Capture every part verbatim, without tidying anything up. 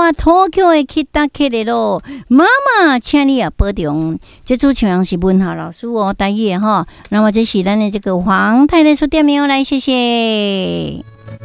我東京的去打客的咯，妈妈，请你啊保重。这组唱是文豪老师哦，台语哈。那么这是咱的这个黄太太书店名来，谢谢。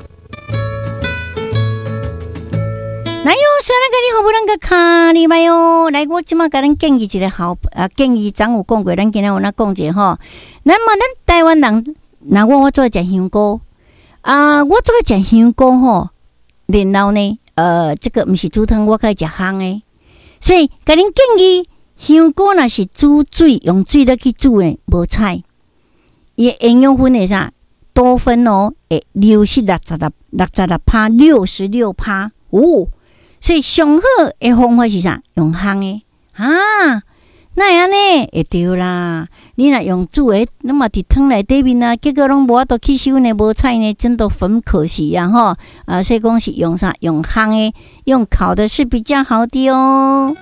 来哟，虽然跟你好不能个卡你买哟，来我即马甲咱建议一个好啊，建议昨有讲过，咱今日有哪讲者吼。那么咱台湾人，那我我做食香菇啊，我做食香菇吼，然后呢，呃，这个毋是煮汤，我可以食烘的，所以甲恁建议香菇若是煮水，用水来去煮的，无菜，伊营养分会啥多酚哦，会流失六十六六十六趴，六十六趴哦。所以上好的方法是啥？用烘的啊，那样呢会对啦。你若用煮的，那么伫汤内底面啊，结果拢无法度吸收呢，无菜呢，真的很可惜呀、啊、吼。啊，所以讲是用啥？用烘的，用烤的是比较好的哦。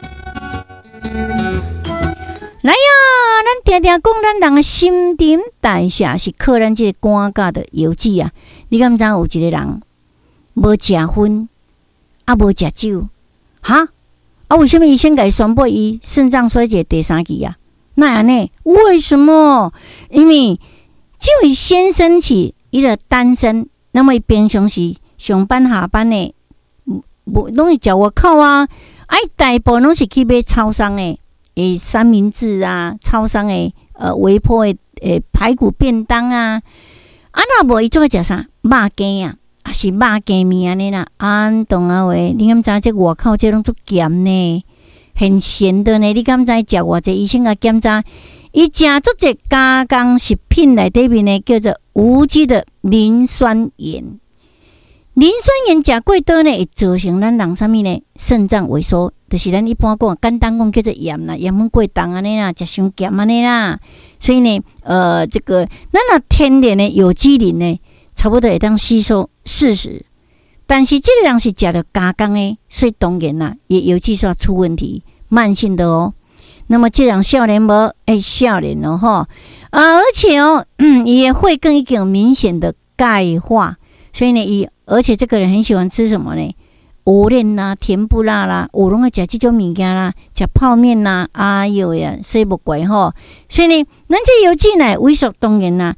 来呀，咱定定讲咱人的新陈代谢是靠咱这个肝甲的油脂啊。你敢知有一个人无食薰？啊，无食酒，哈啊？为什么医生给宣布伊肾脏衰竭第三期啊？那样呢？为什么？因为这位先生是伊个单身，那么伊平常时上班下班呢，无拢是食外口啊，啊，大部拢是去买超商的诶三明治啊，超商的呃微波的诶排骨便当啊，啊那无伊做食啥？肉羹啊。啊是肉羹面安尼啦，安懂啊喂？你敢知这外口这拢足咸呢，很咸的呢。你敢知食偌济？医生甲检查，伊食足济加工食品内底面呢，叫做无机的磷酸盐。磷酸盐食过多呢，会造成咱人啥物呢？肾脏萎缩，就是咱一般讲简单讲叫做盐啦，盐分过重安尼啦，食伤咸安尼啦。所以呢，呃，这个咱若天然的有机磷呢，差不多会当吸收四十，但是这个人是食到加工的，所以当然啦，也有计算出问题，慢性的哦。那么这人少年无哎少年哦哈啊，而且哦，嗯，也会更一个明显的钙化，所以呢，伊而且这个人很喜欢吃什么呢？蚵链啦、甜不辣啦，我拢爱食这种物件啦，食泡面啦，哎呦呀，所以不怪吼。所以呢，咱这油脂呢，萎缩当然啦，